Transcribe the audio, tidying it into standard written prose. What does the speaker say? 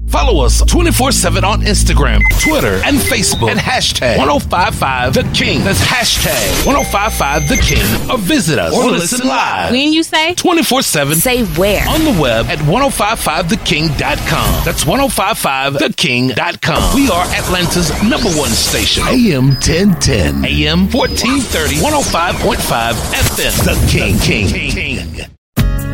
Follow us 24/7 on Instagram, Twitter, and Facebook at hashtag 1055TheKing. That's hashtag 1055TheKing. Or visit us or listen live. When you say 24/7, say where? On the web at 1055theking.com. That's 1055theking.com. We are Atlanta's #1 station. AM 1010. AM 1430. 105.5 FM. The King.